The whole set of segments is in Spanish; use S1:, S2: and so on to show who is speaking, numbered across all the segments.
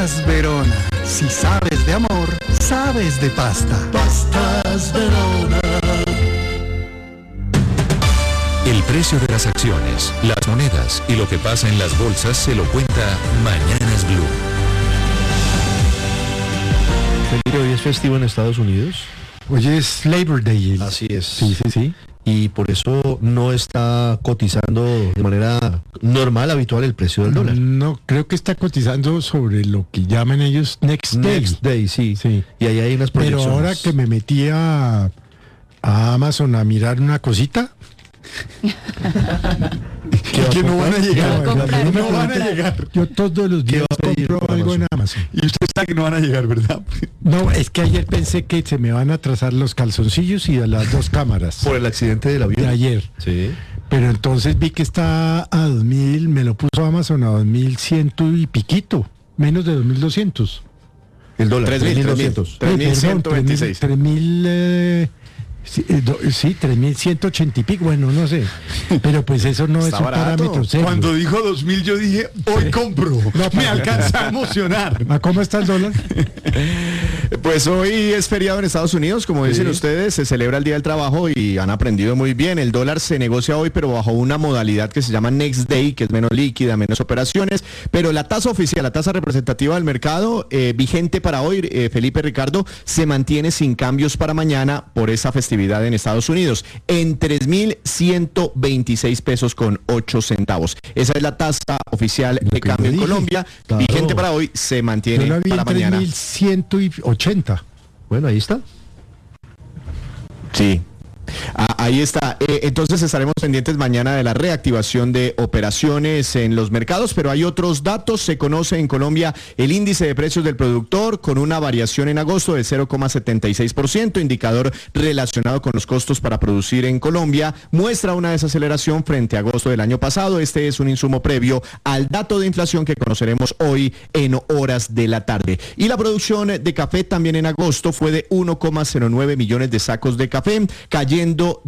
S1: Verona. Si sabes de amor, sabes de pasta. Pastas Verona.
S2: El precio de las acciones, las monedas y lo que pasa en las bolsas se lo cuenta Mañanas Blue.
S3: Hoy es festivo en Estados Unidos.
S1: Hoy es Labor Day.
S3: Así es.
S1: Sí.
S3: Y por eso no está cotizando de manera normal, habitual, el precio del dólar.
S1: No, creo que está cotizando sobre lo que llaman ellos Next Day.
S3: Sí.
S1: Y
S3: ahí hay unas proyecciones.
S1: Pero ahora que me metí a Amazon a mirar una cosita, que no van a llegar. No van a llegar. Yo todos los días compro algo en Amazon.
S4: Y usted sabe que no van a llegar, ¿verdad?
S1: No, es que ayer pensé que se me van a atrasar los calzoncillos y a las 2 cámaras.
S3: Por el accidente del avión.
S1: De ayer.
S3: Sí.
S1: Pero entonces vi que está a 2000, me lo puso Amazon a 2100 y piquito, menos de 2200.
S3: El dólar,
S4: 3.200. 3.126.
S1: 3000, sí, 3180 y pico, bueno, no sé. Pero pues eso no es un parámetro serio.
S4: Cuando dijo 2000 yo dije, hoy compro. Me alcanza a emocionar.
S1: ¿Cómo está el dólar?
S4: Pues hoy es feriado en Estados Unidos, como dicen ustedes, se celebra el Día del Trabajo y han aprendido muy bien. El dólar se negocia hoy, pero bajo una modalidad que se llama Next Day, que es menos líquida, menos operaciones. Pero la tasa oficial, la tasa representativa del mercado, vigente para hoy, Felipe, Ricardo, se mantiene sin cambios para mañana por esa festividad en Estados Unidos, en 3.126 pesos con 8 centavos. Esa es la tasa oficial de cambio en Colombia. Claro. Vigente para hoy, se mantiene para mañana.
S1: 3.180.
S3: Bueno, ahí está.
S4: Sí. Ahí está. Entonces estaremos pendientes mañana de la reactivación de operaciones en los mercados, pero hay otros datos. Se conoce en Colombia el índice de precios del productor con una variación en agosto de 0,76%, indicador relacionado con los costos para producir en Colombia. Muestra una desaceleración frente a agosto del año pasado. Este es un insumo previo al dato de inflación que conoceremos hoy en horas de la tarde. Y la producción de café también en agosto fue de 1,09 millones de sacos de café, cayendo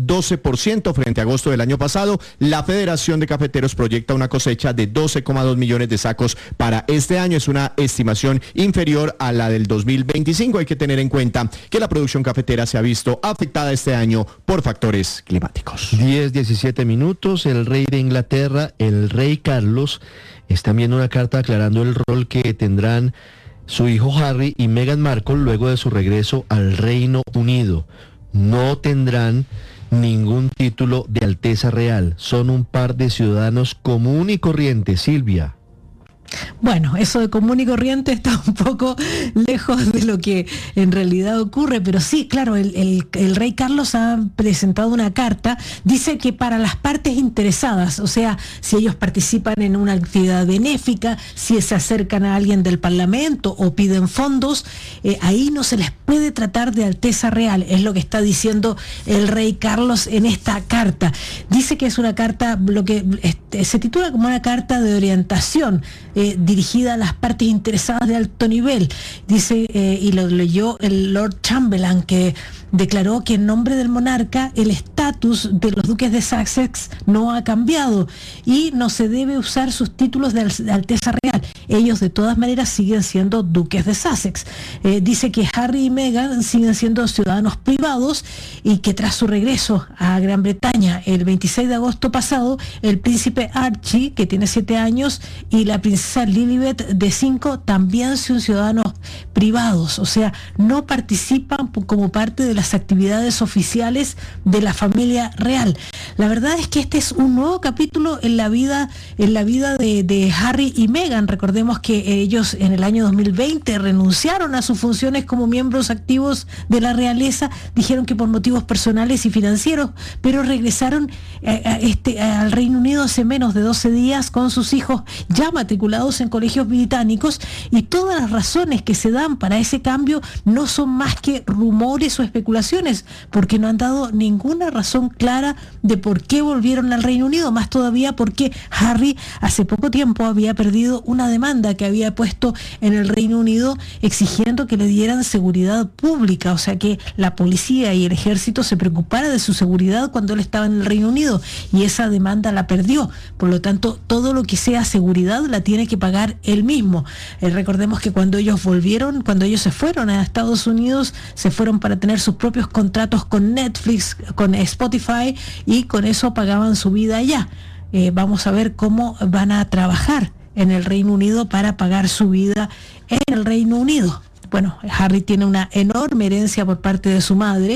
S4: 12% frente a agosto del año pasado. La Federación de Cafeteros proyecta una cosecha de 12,2 millones de sacos para este año. Es una estimación inferior a la del 2025. Hay que tener en cuenta que la producción cafetera se ha visto afectada este año por factores climáticos.
S3: 10:17 minutos. El rey de Inglaterra, el rey Carlos, está enviando una carta aclarando el rol que tendrán su hijo Harry y Meghan Markle luego de su regreso al Reino Unido. No tendrán ningún título de Alteza Real. Son un par de ciudadanos común y corriente, Silvia.
S5: Bueno, eso de común y corriente está un poco lejos de lo que en realidad ocurre, pero sí, claro, el rey Carlos ha presentado una carta, dice que para las partes interesadas, o sea, si ellos participan en una actividad benéfica, si se acercan a alguien del Parlamento o piden fondos, ahí no se les puede tratar de Alteza Real, es lo que está diciendo el rey Carlos en esta carta. Dice que es una carta, lo que se titula como una carta de orientación, dirigida a las partes interesadas de alto nivel. Dice, y lo leyó el Lord Chamberlain, que declaró que en nombre del monarca el estatus de los duques de Sussex no ha cambiado y no se debe usar sus títulos de Alteza Real. Ellos de todas maneras siguen siendo duques de Sussex. Dice que Harry y Meghan siguen siendo ciudadanos privados y que tras su regreso a Gran Bretaña el 26 de agosto pasado, el príncipe Archie, que tiene 7 años, y la princesa Lilibet, de 5, también son ciudadanos privados, o sea, no participan como parte de las actividades oficiales de la familia real. La verdad es que este es un nuevo capítulo en la vida de Harry y Meghan. Recordemos que ellos en el año 2020 renunciaron a sus funciones como miembros activos de la realeza, dijeron que por motivos personales y financieros, pero regresaron al Reino Unido hace menos de 12 días con sus hijos ya matriculados en colegios británicos, y todas las razones que se dan dan para ese cambio no son más que rumores o especulaciones, porque no han dado ninguna razón clara de por qué volvieron al Reino Unido, más todavía porque Harry hace poco tiempo había perdido una demanda que había puesto en el Reino Unido exigiendo que le dieran seguridad pública, o sea que la policía y el ejército se preocupara de su seguridad cuando él estaba en el Reino Unido, y esa demanda la perdió. Por lo tanto, todo lo que sea seguridad la tiene que pagar él mismo. Recordemos que cuando ellos se fueron a Estados Unidos, se fueron para tener sus propios contratos con Netflix, con Spotify, y con eso pagaban su vida allá. Vamos a ver cómo van a trabajar en el Reino Unido para pagar su vida en el Reino Unido. Bueno, Harry tiene una enorme herencia por parte de su madre,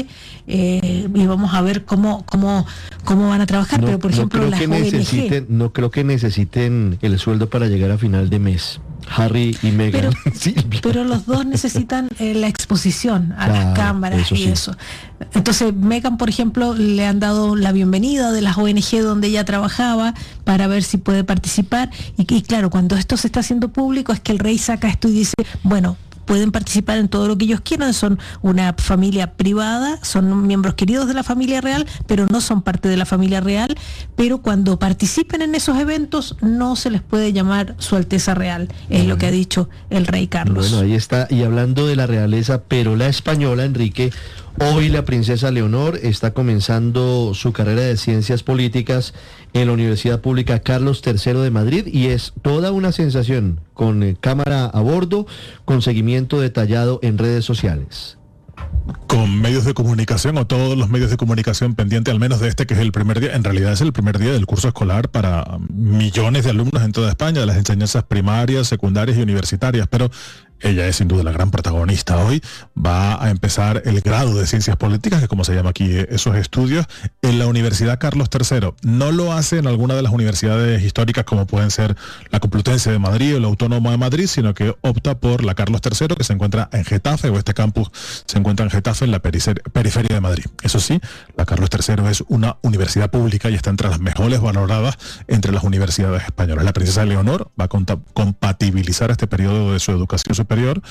S5: y vamos a ver cómo van a trabajar. Pero por ejemplo, las ONG...
S3: No creo que necesiten el sueldo para llegar a final de mes, Harry y Meghan.
S5: Pero los dos necesitan la exposición a las cámaras y eso. Entonces, Meghan, por ejemplo, le han dado la bienvenida de las ONG donde ella trabajaba para ver si puede participar. Y claro, cuando esto se está haciendo público es que el rey saca esto y dice, bueno, pueden participar en todo lo que ellos quieran, son una familia privada, son miembros queridos de la familia real, pero no son parte de la familia real, pero cuando participen en esos eventos no se les puede llamar Su Alteza Real, es lo que ha dicho el rey Carlos.
S3: Bueno, ahí está, y hablando de la realeza, pero la española, Enrique, hoy la princesa Leonor está comenzando su carrera de ciencias políticas en la Universidad Pública Carlos III de Madrid, y es toda una sensación, con cámara a bordo, con seguimiento detallado en redes sociales.
S6: Con medios de comunicación, o todos los medios de comunicación pendiente al menos de este, que es el primer día, en realidad es el primer día del curso escolar para millones de alumnos en toda España, de las enseñanzas primarias, secundarias y universitarias, pero ella es sin duda la gran protagonista hoy. Va a empezar el grado de Ciencias Políticas, que es como se llama aquí esos estudios, en la Universidad Carlos III. No lo hace en alguna de las universidades históricas como pueden ser la Complutense de Madrid o la Autónoma de Madrid, sino que opta por la Carlos III, que se encuentra en Getafe, o este campus se encuentra en Getafe, en la periferia de Madrid. Eso sí, la Carlos III es una universidad pública y está entre las mejores valoradas entre las universidades españolas. La princesa Leonor va a compatibilizar este periodo de su educación superior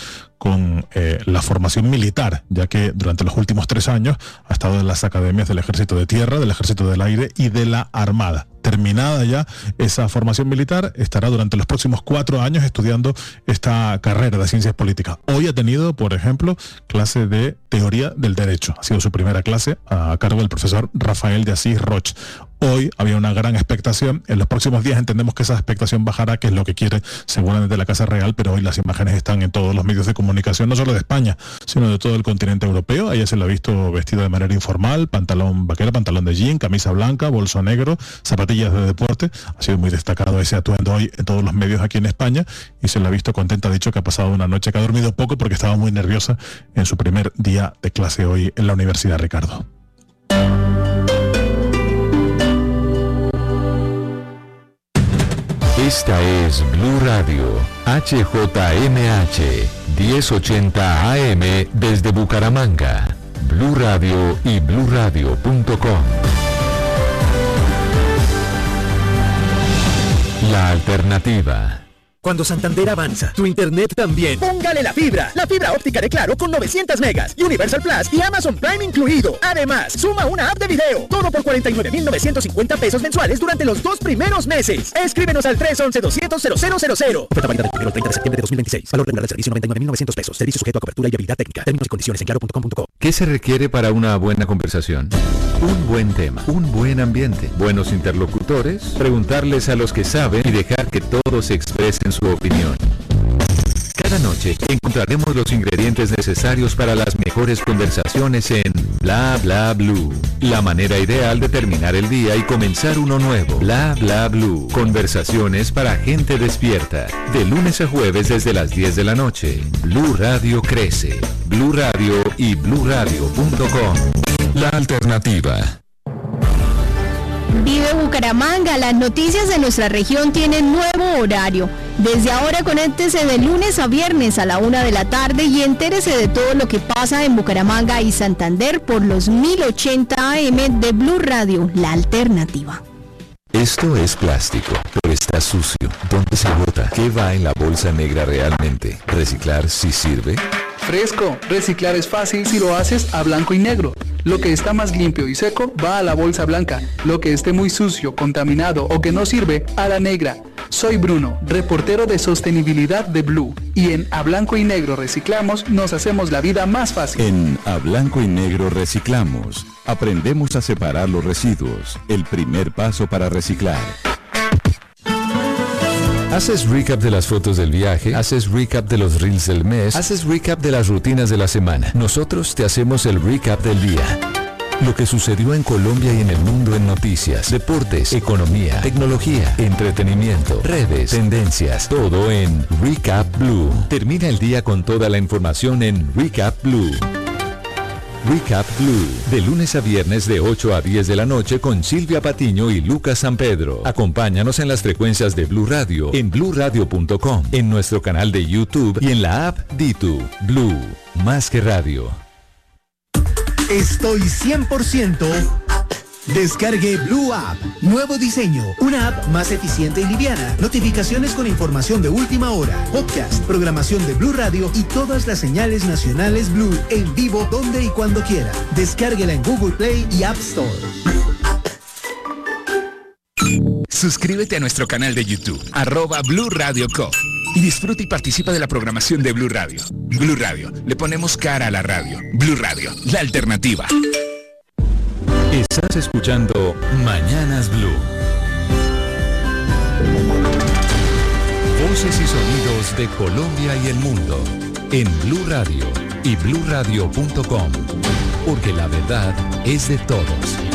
S6: con la formación militar, ya que durante los últimos 3 años ha estado en las academias del Ejército de Tierra, del Ejército del Aire y de la Armada. Terminada ya esa formación militar, estará durante los próximos 4 años estudiando esta carrera de ciencias políticas. Hoy ha tenido, por ejemplo, clase de teoría del derecho. Ha sido su primera clase a cargo del profesor Rafael de Asís Roch. Hoy había una gran expectación. En los próximos días entendemos que esa expectación bajará, que es lo que quiere seguramente la Casa Real, pero hoy las imágenes están en todos los medios de comunicación, no solo de España, sino de todo el continente europeo. Ayer se la ha visto vestido de manera informal, pantalón vaquero, pantalón de jean, camisa blanca, bolso negro, zapatillas de deporte. Ha sido muy destacado ese atuendo hoy en todos los medios aquí en España, y se la ha visto contenta. Ha dicho que ha pasado una noche, que ha dormido poco porque estaba muy nerviosa en su primer día de clase hoy en la Universidad Ricardo.
S2: Esta es Blue Radio, HJMH, 1080 AM desde Bucaramanga. Blue Radio y BlueRadio.com. La alternativa.
S7: Cuando Santander avanza, tu internet también. ¡Póngale la fibra! La fibra óptica de Claro con 900 megas, Universal Plus y Amazon Prime incluido. Además, suma una app de video. Todo por 49.950 pesos mensuales durante los 2 primeros meses. Escríbenos al 311-200-0000. Oferta válida del 1 al 30 de septiembre de 2026. Valor regular del servicio 99.900 pesos. Servicio sujeto a cobertura y habilidad técnica. Términos y condiciones en claro.com.co.
S2: ¿Qué se requiere para una buena conversación? Un buen tema, un buen ambiente, buenos interlocutores, preguntarles a los que saben y dejar que todos expresen su opinión. Cada noche encontraremos los ingredientes necesarios para las mejores conversaciones en Bla Bla Blue. La manera ideal de terminar el día y comenzar uno nuevo. Bla Bla Blue. Conversaciones para gente despierta. De lunes a jueves desde las 10 de la noche. Blue Radio crece. Blue Radio y BlueRadio.com. La alternativa.
S8: Vive Bucaramanga, las noticias de nuestra región tienen nuevo horario. Desde ahora conéctese de lunes a viernes a la 1 de la tarde y entérese de todo lo que pasa en Bucaramanga y Santander por los 1080 AM de Blue Radio, la alternativa.
S2: Esto es plástico, por Está sucio. ¿Dónde se bota? ¿Qué va en la bolsa negra realmente? ¿Reciclar sí sirve?
S9: Fresco, reciclar es fácil si lo haces a blanco y negro. Lo que está más limpio y seco va a la bolsa blanca. Lo que esté muy sucio, contaminado o que no sirve, a la negra. Soy Bruno, reportero de sostenibilidad de Blue. Y en A Blanco y Negro Reciclamos nos hacemos la vida más fácil.
S10: En A Blanco y Negro Reciclamos, aprendemos a separar los residuos. El primer paso para reciclar.
S2: ¿Haces recap de las fotos del viaje? ¿Haces recap de los reels del mes? ¿Haces recap de las rutinas de la semana? Nosotros te hacemos el recap del día. Lo que sucedió en Colombia y en el mundo en noticias, deportes, economía, tecnología, entretenimiento, redes, tendencias, todo en Recap Blue. Termina el día con toda la información en Recap Blue. Recap Blue, de lunes a viernes de 8 a 10 de la noche con Silvia Patiño y Lucas San Pedro. Acompáñanos en las frecuencias de Blue Radio, en bluradio.com, en nuestro canal de YouTube y en la app Ditu. Blue, más que radio.
S11: Estoy 100%. Descargue Blue App. Nuevo diseño. Una app más eficiente y liviana. Notificaciones con información de última hora. Podcast, programación de Blue Radio y todas las señales nacionales Blue en vivo donde y cuando quiera. Descárguela en Google Play y App Store.
S12: Suscríbete a nuestro canal de YouTube, @Blue Radio Co. Y disfruta y participa de la programación de Blue Radio. Blue Radio, le ponemos cara a la radio. Blue Radio, la alternativa.
S2: Estás escuchando Mañanas Blue. Voces y sonidos de Colombia y el mundo en Blue Radio y bluradio.com, porque la verdad es de todos.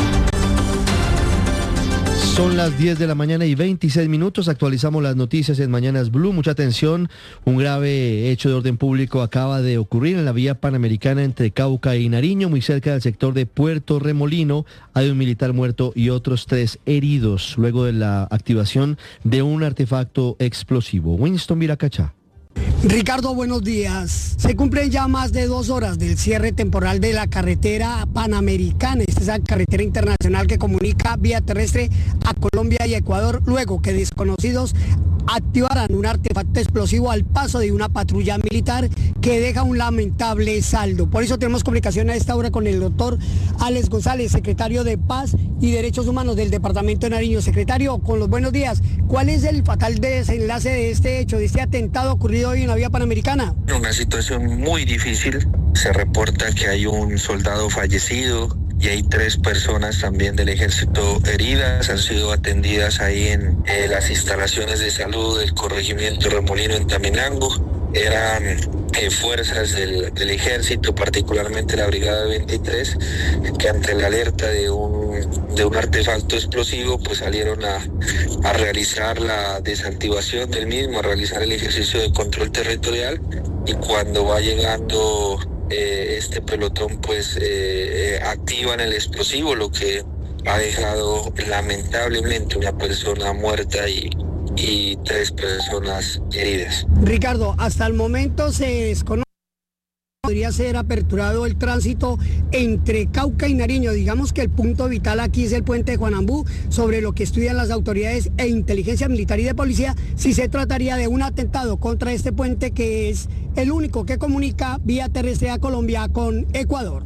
S3: Son las 10 de la mañana y 26 minutos. Actualizamos las noticias en Mañanas Blue. Mucha atención. Un grave hecho de orden público acaba de ocurrir en la vía panamericana entre Cauca y Nariño, muy cerca del sector de Puerto Remolino. Hay un militar muerto y otros 3 heridos luego de la activación de un artefacto explosivo. Winston Viracachá.
S13: Ricardo, buenos días. Se cumplen ya más de 2 horas del cierre temporal de la carretera panamericana. Esta es la carretera internacional que comunica vía terrestre a Colombia y Ecuador, luego que desconocidos activaran un artefacto explosivo al paso de una patrulla militar que deja un lamentable saldo. Por eso tenemos comunicación a esta hora con el doctor Alex González, secretario de Paz y Derechos Humanos del Departamento de Nariño. Secretario, con los buenos días. ¿Cuál es el fatal desenlace de este hecho, de este atentado ocurrido hoy en la vía panamericana?
S14: Una situación muy difícil. Se reporta que hay un soldado fallecido y hay 3 personas también del ejército heridas. Han sido atendidas ahí en las instalaciones de salud del corregimiento Remolino en Taminango. Eran fuerzas del ejército, particularmente la brigada 23, que ante la alerta de un artefacto explosivo, pues salieron a realizar la desactivación del mismo, a realizar el ejercicio de control territorial, y cuando va llegando este pelotón, pues activan el explosivo, lo que ha dejado lamentablemente una persona muerta y 3 personas heridas.
S13: Ricardo, hasta el momento se desconoce podría ser aperturado el tránsito entre Cauca y Nariño. Digamos que el punto vital aquí es el puente de Juanambú, sobre lo que estudian las autoridades e inteligencia militar y de policía, si se trataría de un atentado contra este puente, que es el único que comunica vía terrestre a Colombia con Ecuador.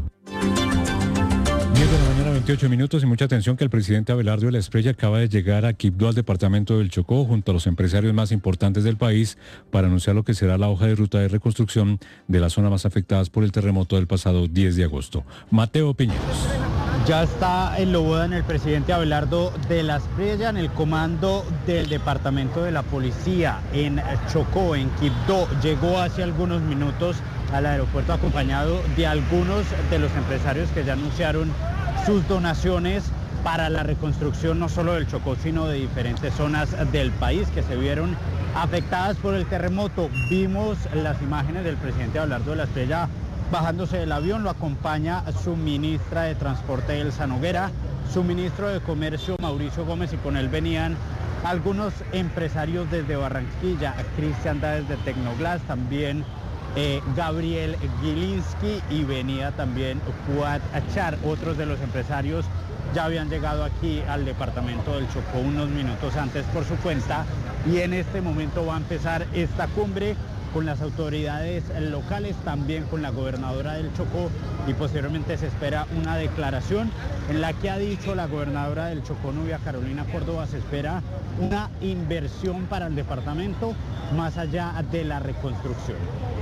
S15: 10 de la mañana, 28 minutos, y mucha atención que el presidente Abelardo de la Espriella acaba de llegar a Quibdó, al departamento del Chocó, junto a los empresarios más importantes del país, para anunciar lo que será la hoja de ruta de reconstrucción de las zonas más afectadas por el terremoto del pasado 10 de agosto. Mateo Piñeros.
S16: Ya está en Lobodan el presidente Abelardo de la Espriella en el comando del departamento de la policía en Chocó, en Quibdó. Llegó hace algunos minutos al aeropuerto acompañado de algunos de los empresarios que ya anunciaron sus donaciones para la reconstrucción no solo del Chocó, sino de diferentes zonas del país que se vieron afectadas por el terremoto. Vimos las imágenes del presidente Abelardo de la Espriella bajándose del avión. Lo acompaña su ministra de Transporte, Elsa Noguera, su ministro de Comercio, Mauricio Gómez, y con él venían algunos empresarios desde Barranquilla, Cristian da desde Tecnoglass, también Gabriel Gilinski, y venía también Fuad Achar. Otros de los empresarios ya habían llegado aquí al departamento del Chocó unos minutos antes por su cuenta y en este momento va a empezar esta cumbre con las autoridades locales, también con la gobernadora del Chocó, y posteriormente se espera una declaración en la que ha dicho la gobernadora del Chocó, Nubia Carolina Córdoba, se espera una inversión para el departamento más allá de la reconstrucción.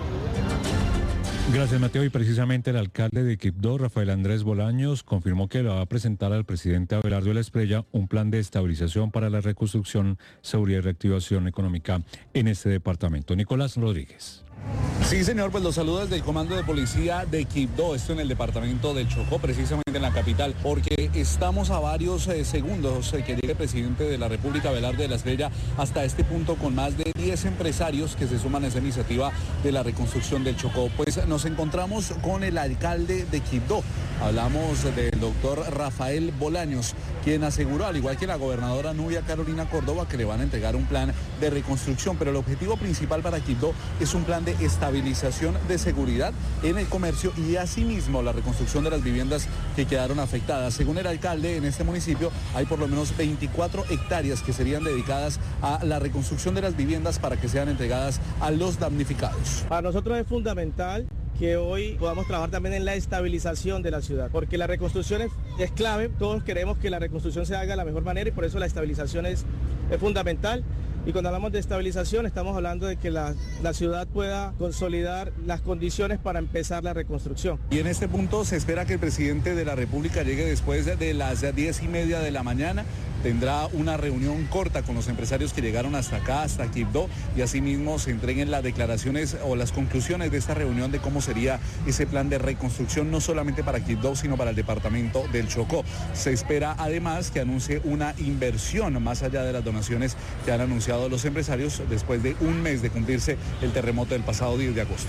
S15: Gracias, Mateo. Y precisamente el alcalde de Quibdó, Rafael Andrés Bolaños, confirmó que le va a presentar al presidente Abelardo de la Espriella un plan de estabilización para la reconstrucción, seguridad y reactivación económica en este departamento. Nicolás Rodríguez.
S17: Sí, señor, pues los saludos del Comando de Policía de Quibdó, esto en el departamento del Chocó, precisamente en la capital, porque estamos a varios segundos que llegue el presidente de la República, Abelardo de la Espriella, hasta este punto con más de 10 empresarios que se suman a esa iniciativa de la reconstrucción del Chocó. Pues nos encontramos con el alcalde de Quibdó, hablamos del doctor Rafael Bolaños, quien aseguró, al igual que la gobernadora Nubia Carolina Córdoba, que le van a entregar un plan de reconstrucción, pero el objetivo principal para Quibdó es un plan de estabilización de seguridad en el comercio y asimismo la reconstrucción de las viviendas que quedaron afectadas. Según el alcalde, en este municipio hay por lo menos 24 hectáreas que serían dedicadas a la reconstrucción de las viviendas para que sean entregadas a los damnificados.
S18: Para nosotros es fundamental que hoy podamos trabajar también en la estabilización de la ciudad, porque la reconstrucción es clave, todos queremos que la reconstrucción se haga de la mejor manera y por eso la estabilización es fundamental. Y cuando hablamos de estabilización estamos hablando de que la ciudad pueda consolidar las condiciones para empezar la reconstrucción.
S17: Y en este punto se espera que el presidente de la República llegue después de las 10:30 de la mañana. Tendrá una reunión corta con los empresarios que llegaron hasta acá, hasta Quibdó, y asimismo se entreguen las declaraciones o las conclusiones de esta reunión de cómo sería ese plan de reconstrucción, no solamente para Quibdó, sino para el departamento del Chocó. Se espera además que anuncie una inversión más allá de las donaciones que han anunciado los empresarios después de un mes de cumplirse el terremoto del pasado 10 de agosto.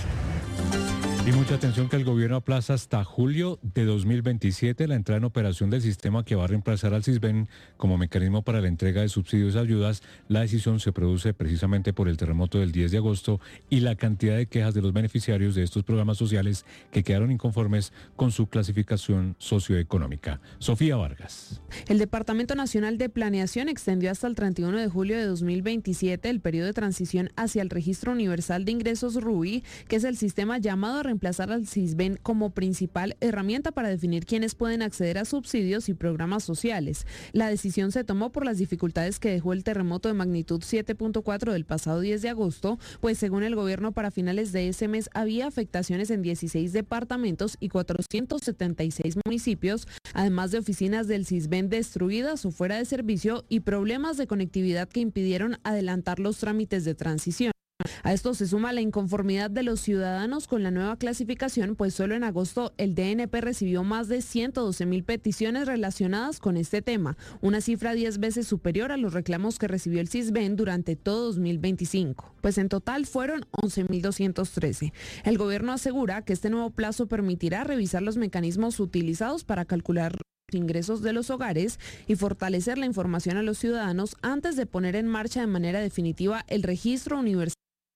S15: Y mucha atención que el gobierno aplaza hasta julio de 2027 la entrada en operación del sistema que va a reemplazar al SISBEN como mecanismo para la entrega de subsidios y ayudas. La decisión se produce precisamente por el terremoto del 10 de agosto y la cantidad de quejas de los beneficiarios de estos programas sociales que quedaron inconformes con su clasificación socioeconómica. Sofía Vargas.
S19: El Departamento Nacional de Planeación extendió hasta el 31 de julio de 2027 el periodo de transición hacia el Registro Universal de Ingresos RUI, que es el sistema llamado a reemplazar al SISBEN como principal herramienta para definir quiénes pueden acceder a subsidios y programas sociales. La decisión se tomó por las dificultades que dejó el terremoto de magnitud 7.4 del pasado 10 de agosto, pues según el gobierno para finales de ese mes había afectaciones en 16 departamentos y 476 municipios, además de oficinas del SISBEN destruidas o fuera de servicio y problemas de conectividad que impidieron adelantar los trámites de transición. A esto se suma la inconformidad de los ciudadanos con la nueva clasificación, pues solo en agosto el DNP recibió más de 112.000 peticiones relacionadas con este tema, una cifra 10 veces superior a los reclamos que recibió el SISBEN durante todo 2025, pues en total fueron 11.213. El gobierno asegura que este nuevo plazo permitirá revisar los mecanismos utilizados para calcular los ingresos de los hogares y fortalecer la información a los ciudadanos antes de poner en marcha de manera definitiva el registro universal.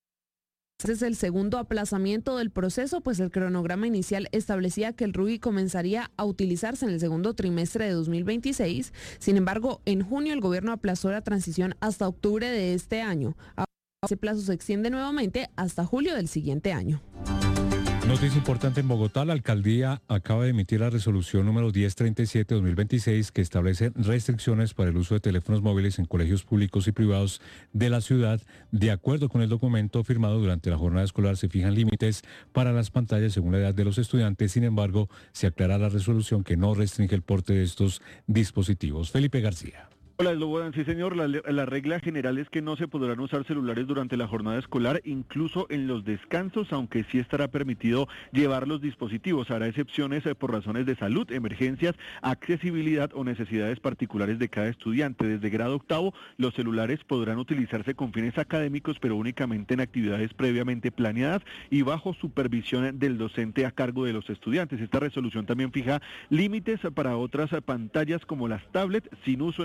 S19: Este es el segundo aplazamiento del proceso, pues el cronograma inicial establecía que el RUI comenzaría a utilizarse en el segundo trimestre de 2026. Sin embargo, en junio el gobierno aplazó la transición hasta octubre de este año. Ahora ese plazo se extiende nuevamente hasta julio del siguiente año.
S15: Noticia importante en Bogotá, la alcaldía acaba de emitir la resolución número 1037-2026 que establece restricciones para el uso de teléfonos móviles en colegios públicos y privados de la ciudad. De acuerdo con el documento firmado durante la jornada escolar, se fijan límites para las pantallas según la edad de los estudiantes. Sin embargo, se aclara la resolución que no restringe el porte de estos dispositivos. Felipe García.
S20: Hola, Slobodan. Sí, señor. La regla general es que no se podrán usar celulares durante la jornada escolar, incluso en los descansos, aunque sí estará permitido llevar los dispositivos. Habrá excepciones por razones de salud, emergencias, accesibilidad o necesidades particulares de cada estudiante. Desde grado octavo, los celulares podrán utilizarse con fines académicos, pero únicamente en actividades previamente planeadas y bajo supervisión del docente a cargo de los estudiantes. Esta resolución también fija límites para otras pantallas como las tablets sin uso en el ciclo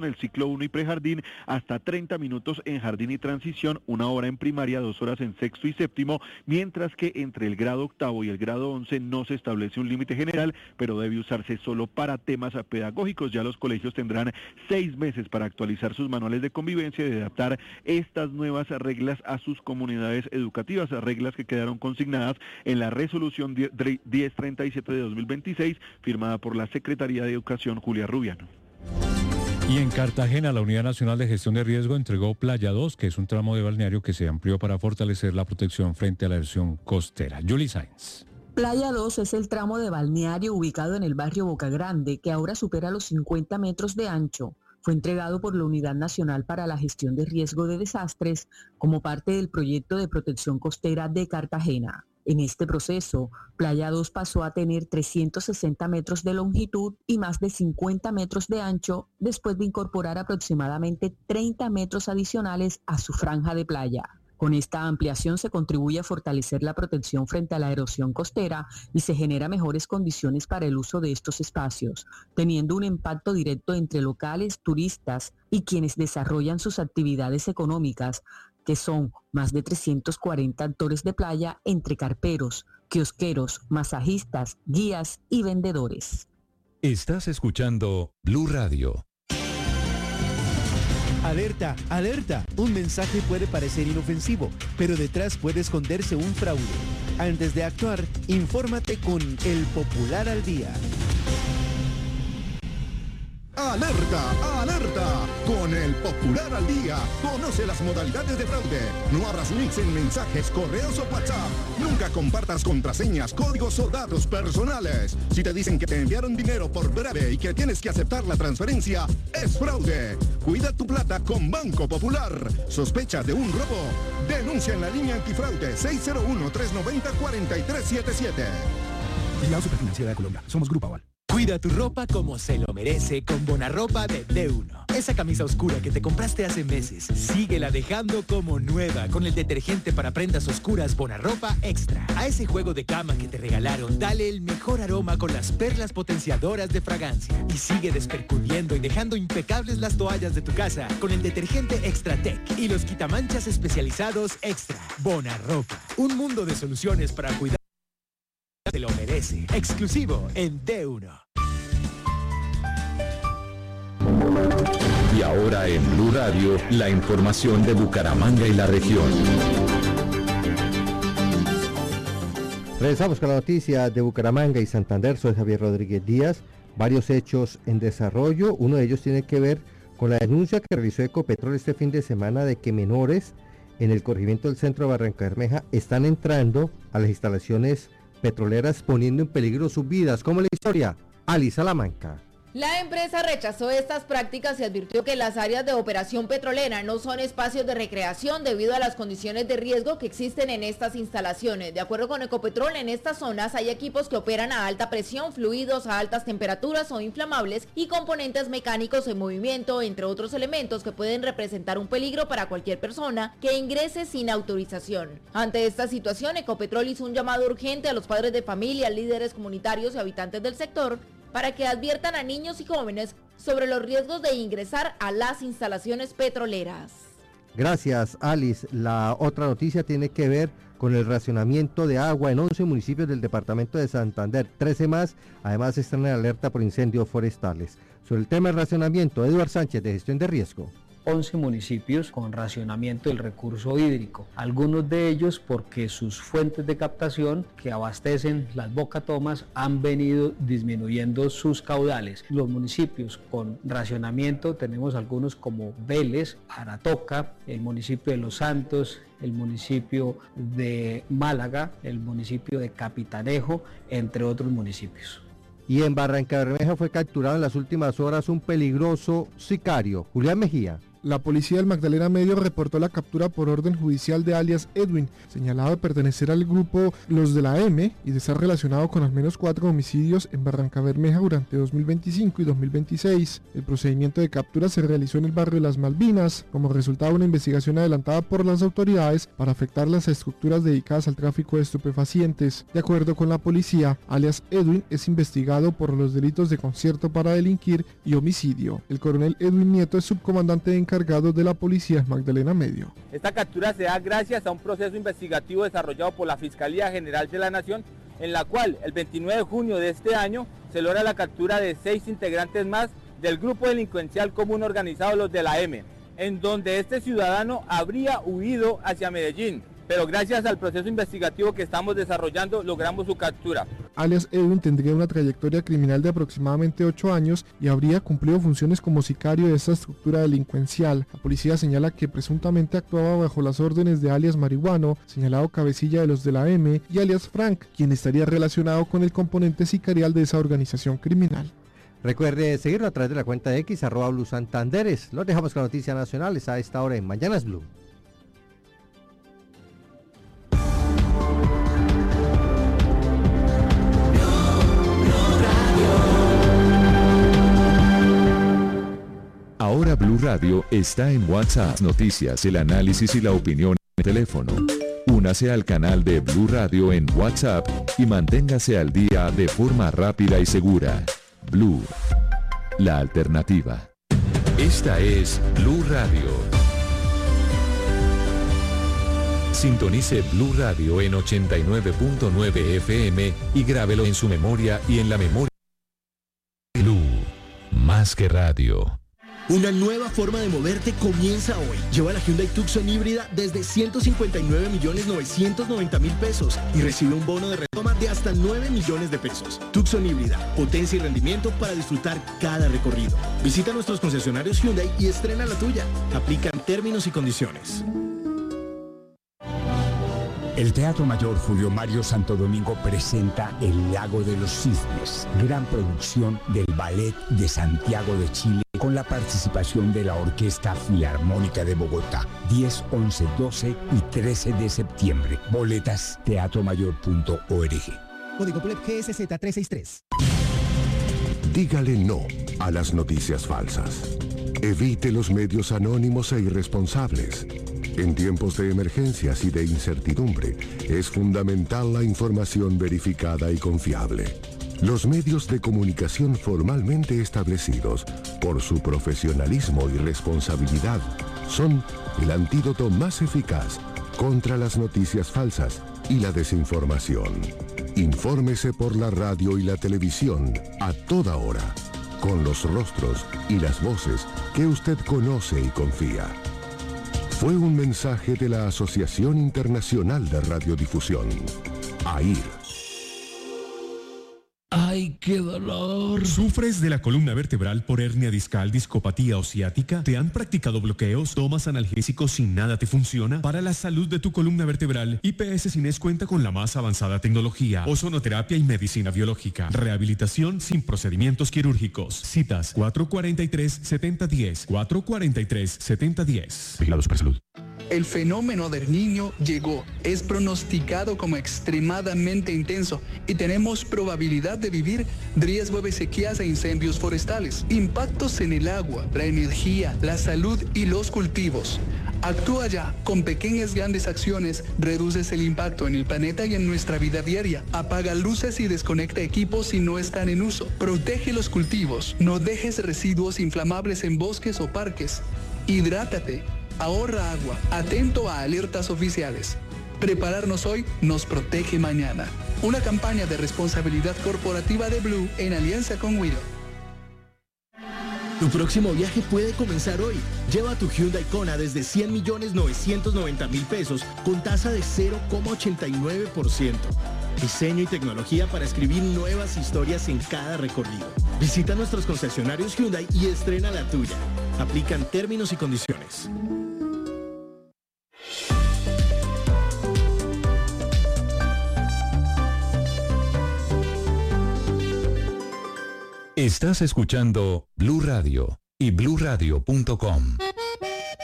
S20: ciclo 1 y prejardín, hasta 30 minutos en jardín y transición, 1 hora en primaria, 2 horas en sexto y séptimo, mientras que entre el grado octavo y el grado 11 no se establece un límite general, pero debe usarse solo para temas pedagógicos. Ya los colegios tendrán 6 meses para actualizar sus manuales de convivencia y adaptar estas nuevas reglas a sus comunidades educativas, reglas que quedaron consignadas en la resolución 1037 de 2026, firmada por la Secretaría de Educación, Julia Rubiano.
S15: Y en Cartagena, la Unidad Nacional de Gestión de Riesgo entregó Playa 2, que es un tramo de balneario que se amplió para fortalecer la protección frente a la erosión costera. Julie Sainz.
S21: Playa 2 es el tramo de balneario ubicado en el barrio Boca Grande, que ahora supera los 50 metros de ancho. Fue entregado por la Unidad Nacional para la Gestión de Riesgo de Desastres como parte del proyecto de protección costera de Cartagena. En este proceso, Playa 2 pasó a tener 360 metros de longitud y más de 50 metros de ancho, después de incorporar aproximadamente 30 metros adicionales a su franja de playa. Con esta ampliación se contribuye a fortalecer la protección frente a la erosión costera y se genera mejores condiciones para el uso de estos espacios, teniendo un impacto directo entre locales, turistas y quienes desarrollan sus actividades económicas, que son más de 340 actores de playa entre carperos, kiosqueros, masajistas, guías y vendedores.
S2: Estás escuchando Blue Radio.
S11: Alerta, alerta. Un mensaje puede parecer inofensivo, pero detrás puede esconderse un fraude. Antes de actuar, infórmate con El Popular al Día.
S22: ¡Alerta! ¡Alerta! Con El Popular al Día, conoce las modalidades de fraude. No abras links en mensajes, correos o WhatsApp. Nunca compartas contraseñas, códigos o datos personales. Si te dicen que te enviaron dinero por breve y que tienes que aceptar la transferencia, es fraude. Cuida tu plata con Banco Popular. ¿Sospecha de un robo? Denuncia en la línea antifraude 601-390-4377.
S11: La Superfinanciera de Colombia. Somos Grupo Aval. Cuida tu ropa como se lo merece con Bonarropa de D1. Esa camisa oscura que te compraste hace meses, síguela dejando como nueva con el detergente para prendas oscuras Bonarropa Extra. A ese juego de cama que te regalaron, dale el mejor aroma con las perlas potenciadoras de fragancia. Y sigue despercudiendo y dejando impecables las toallas de tu casa con el detergente Extra Tech y los quitamanchas especializados Extra. Bonarropa, un mundo de soluciones para cuidar. Se lo merece. Exclusivo en D1.
S2: Y ahora en Blue Radio, la información de Bucaramanga y la región.
S23: Regresamos con la noticia de Bucaramanga y Santander. Soy Javier Rodríguez Díaz. Varios hechos en desarrollo. Uno de ellos tiene que ver con la denuncia que realizó Ecopetrol este fin de semana de que menores en el corregimiento del centro de Barranca Bermeja están entrando a las instalaciones petroleras poniendo en peligro sus vidas. ¿Cómo la historia? Ali Salamanca.
S24: La empresa rechazó estas prácticas y advirtió que las áreas de operación petrolera no son espacios de recreación debido a las condiciones de riesgo que existen en estas instalaciones. De acuerdo con Ecopetrol, en estas zonas hay equipos que operan a alta presión, fluidos a altas temperaturas o inflamables y componentes mecánicos en movimiento, entre otros elementos que pueden representar un peligro para cualquier persona que ingrese sin autorización. Ante esta situación, Ecopetrol hizo un llamado urgente a los padres de familia, líderes comunitarios y habitantes del sector para que adviertan a niños y jóvenes sobre los riesgos de ingresar a las instalaciones petroleras.
S23: Gracias, Alice. La otra noticia tiene que ver con el racionamiento de agua en 11 municipios del departamento de Santander. 13 más, además están en alerta por incendios forestales. Sobre el tema del racionamiento, Eduardo Sánchez, de Gestión de Riesgo.
S25: 11 municipios con racionamiento del recurso hídrico, algunos de ellos porque sus fuentes de captación que abastecen las bocatomas han venido disminuyendo sus caudales. Los municipios con racionamiento tenemos algunos como Vélez, Aratoca, el municipio de Los Santos, el municipio de Málaga, el municipio de Capitanejo, entre otros municipios.
S23: Y en Barranca Bermeja fue capturado en las últimas horas un peligroso sicario, Julián Mejía.
S1: La policía del Magdalena Medio reportó la captura por orden judicial de alias Edwin, señalado de pertenecer al grupo Los de la M y de estar relacionado con al menos 4 homicidios en Barrancabermeja durante 2025 y 2026. El procedimiento de captura se realizó en el barrio de Las Malvinas, como resultado de una investigación adelantada por las autoridades para afectar las estructuras dedicadas al tráfico de estupefacientes. De acuerdo con la policía, alias Edwin es investigado por los delitos de concierto para delinquir y homicidio. El coronel Edwin Nieto es subcomandante encargado de la policía Magdalena Medio.
S4: Esta captura se da gracias a un proceso investigativo desarrollado por la Fiscalía General de la Nación, en la cual el 29 de junio de este año se logra la captura de 6 integrantes más del grupo delincuencial común organizado Los de la M, en donde este ciudadano habría huido hacia Medellín, pero gracias al proceso investigativo que estamos desarrollando logramos su captura.
S1: Alias Edwin tendría una trayectoria criminal de aproximadamente 8 años y habría cumplido funciones como sicario de esta estructura delincuencial. La policía señala que presuntamente actuaba bajo las órdenes de alias Marihuano, señalado cabecilla de Los de la M, y alias Frank, quien estaría relacionado con el componente sicarial de esa organización criminal.
S23: Recuerde seguirlo a través de la cuenta de X, @BlueSantanderes. Los dejamos con noticias nacionales a esta hora en Mañanas Blue.
S2: Ahora Blue Radio está en WhatsApp. Noticias, el análisis y la opinión en teléfono. Únase al canal de Blue Radio en WhatsApp y manténgase al día de forma rápida y segura. Blue, la alternativa. Esta es Blue Radio. Sintonice Blue Radio en 89.9 FM y grábelo en su memoria y en la memoria. Blue, más que radio.
S5: Una nueva forma de moverte comienza hoy. Lleva la Hyundai Tucson híbrida desde 159.990.000 pesos y recibe un bono de retoma de hasta 9 millones de pesos. Tucson híbrida, potencia y rendimiento para disfrutar cada recorrido. Visita nuestros concesionarios Hyundai y estrena la tuya. Aplican términos y condiciones.
S6: El Teatro Mayor Julio Mario Santo Domingo presenta El Lago de los Cisnes, gran producción del Ballet de Santiago de Chile, con la participación de la Orquesta Filarmónica de Bogotá, 10, 11, 12 y 13 de septiembre. Boletas teatromayor.org.
S11: Código PLEP GSZ 363.
S22: Dígale no a las noticias falsas. Evite los medios anónimos e irresponsables. En tiempos de emergencias y de incertidumbre, es fundamental la información verificada y confiable. Los medios de comunicación formalmente establecidos, por su profesionalismo y responsabilidad, son el antídoto más eficaz contra las noticias falsas y la desinformación. Infórmese por la radio y la televisión a toda hora, con los rostros y las voces que usted conoce y confía. Fue un mensaje de la Asociación Internacional de Radiodifusión, AIR.
S7: ¡Ay, qué dolor! ¿Sufres de la columna vertebral por hernia discal, discopatía o ciática? ¿Te han practicado bloqueos? ¿Tomas analgésicos y nada te funciona? Para la salud de tu columna vertebral, IPS Cines cuenta con la más avanzada tecnología, ozonoterapia y medicina biológica. Rehabilitación sin procedimientos quirúrgicos. Citas 443-7010, 443-7010. Vigilado Supersalud.
S9: El fenómeno del Niño llegó, es pronosticado como extremadamente intenso y tenemos probabilidad de vivir riesgo de sequías e incendios forestales, impactos en el agua, la energía, la salud y los cultivos. Actúa ya, con pequeñas grandes acciones, reduces el impacto en el planeta y en nuestra vida diaria. Apaga luces y desconecta equipos si no están en uso. Protege los cultivos, no dejes residuos inflamables en bosques o parques. Hidrátate. Ahorra agua, atento a alertas oficiales. Prepararnos hoy nos protege mañana. Una campaña de responsabilidad corporativa de Blue en alianza con Willow.
S5: Tu próximo viaje puede comenzar hoy. Lleva tu Hyundai Kona desde 100.990.000 pesos con tasa de 0,89%. Diseño y tecnología para escribir nuevas historias en cada recorrido. Visita nuestros concesionarios Hyundai y estrena la tuya. Aplican términos y condiciones.
S2: Estás escuchando Blue Radio y bluradio.com.